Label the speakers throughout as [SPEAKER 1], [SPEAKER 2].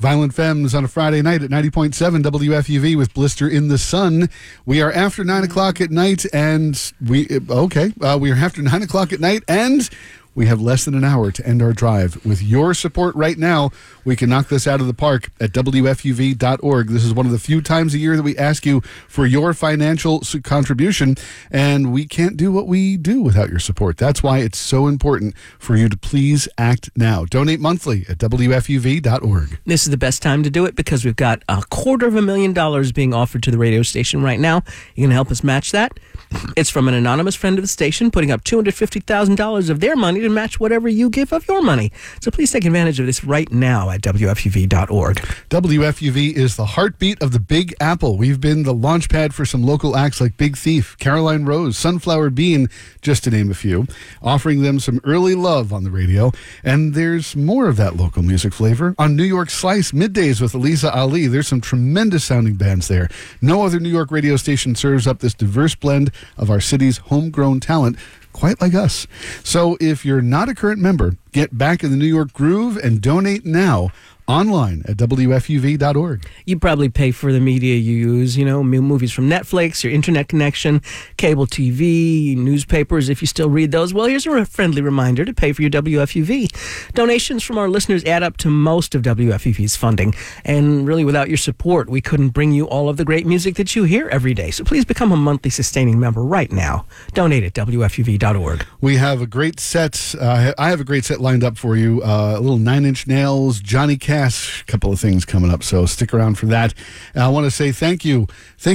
[SPEAKER 1] Violent Femmes on a Friday night at 90.7 WFUV with Blister in the Sun. We are after 9 o'clock at night, and we are after 9 o'clock at night, and we have less than an hour to end our drive. With your support right now, we can knock this out of the park at WFUV.org. This is one of the few times a year that we ask you for your financial contribution, and we can't do what we do without your support. That's why it's so important for you to please act now. Donate monthly at WFUV.org.
[SPEAKER 2] This is the best time to do it because we've got $250,000 being offered to the radio station right now. You can help us match that. It's from an anonymous friend of the station putting up $250,000 of their money to match whatever you give of your money. So please take advantage of this right now at WFUV.org.
[SPEAKER 1] WFUV is the heartbeat of the Big Apple. We've been the launch pad for some local acts like Big Thief, Caroline Rose, Sunflower Bean, just to name a few, offering them some early love on the radio. And there's more of that local music flavor on New York Slice Middays with Eliza Ali. There's some tremendous sounding bands there. No other New York radio station serves up this diverse blend of our city's homegrown talent quite like us. So if you're not a current member, get back in the New York groove and donate now online at WFUV.org.
[SPEAKER 2] You probably pay for the media you use, movies from Netflix, your internet connection, cable TV, newspapers, if you still read those. Well, here's a friendly reminder to pay for your WFUV. Donations from our listeners add up to most of WFUV's funding. And really, without your support, we couldn't bring you all of the great music that you hear every day. So please become a monthly sustaining member right now. Donate at WFUV.org.
[SPEAKER 1] We have a great set. I have a great set lined up for you. A little Nine Inch Nails, Johnny Cash, a couple of things coming up, so stick around for that. I want to say thank you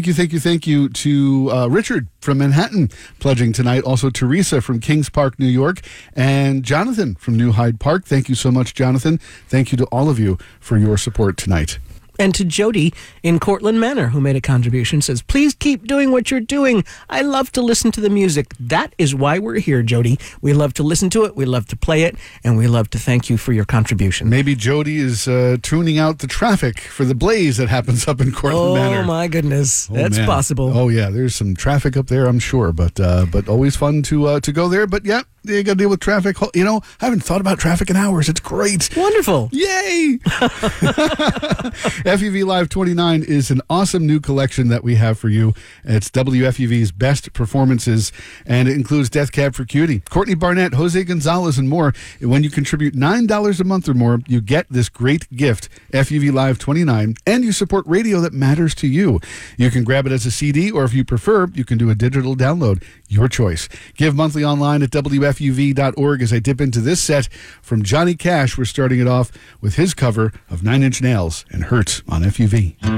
[SPEAKER 1] to Richard from Manhattan pledging tonight, also Teresa from Kings Park, New York, and Jonathan from New Hyde Park. Thank you so much, Jonathan. Thank you to all of you for your support tonight.
[SPEAKER 2] And to Jody in Cortland Manor, who made a contribution, says, please keep doing what you're doing. I love to listen to the music. That is why we're here, Jody. We love to listen to it, we love to play it, and we love to thank you for your contribution.
[SPEAKER 1] Maybe Jody is tuning out the traffic for the blaze that happens up in Cortland Manor.
[SPEAKER 2] Oh, my goodness. That's possible.
[SPEAKER 1] Oh, yeah, there's some traffic up there, I'm sure, but always fun to go there. But, yeah, you got to deal with traffic. I haven't thought about traffic in hours. It's great.
[SPEAKER 2] Wonderful.
[SPEAKER 1] Yay! FUV Live 29 is an awesome new collection that we have for you. It's WFUV's best performances, and it includes Death Cab for Cutie, Courtney Barnett, Jose Gonzalez, and more. When you contribute $9 a month or more, you get this great gift, FUV Live 29, and you support radio that matters to you. You can grab it as a CD, or if you prefer, you can do a digital download. Your choice. Give monthly online at WFUV.org as I dip into this set from Johnny Cash. We're starting it off with his cover of Nine Inch Nails and Hurt on FUV.